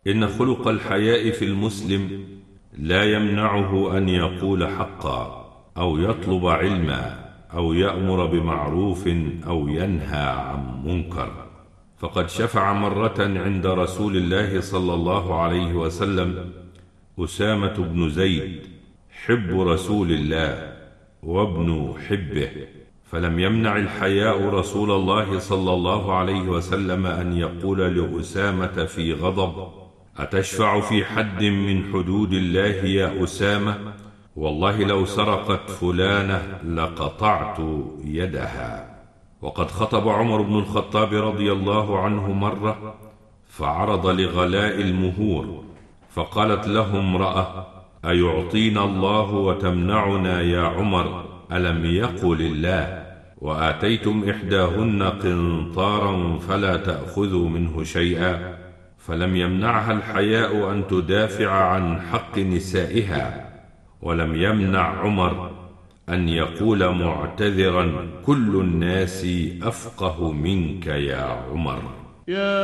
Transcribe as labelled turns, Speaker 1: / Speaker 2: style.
Speaker 1: إن خلق الحياء في المسلم لا يمنعه أن يقول حقا أو يطلب علما أو يأمر بمعروف أو ينهى عن منكر. فقد شفع مرة عند رسول الله صلى الله عليه وسلم أسامة بن زيد حب رسول الله وابن حبه، فلم يمنع الحياء رسول الله صلى الله عليه وسلم أن يقول لأسامة في غضب: أتشفع في حد من حدود الله يا أسامة؟ والله لو سرقت فلانة لقطعت يدها. وقد خطب عمر بن الخطاب رضي الله عنه مرة فعرض لغلاء المهور، فقالت له امرأة: أيعطينا الله وتمنعنا يا عمر؟ ألم يقل الله: وآتيتم إحداهن قنطارا فلا تأخذوا منه شيئا؟ فلم يمنعها الحياء أن تدافع عن حق نسائها، ولم يمنع عمر أن يقول معتذرا: كل الناس أفقه منك يا عمر.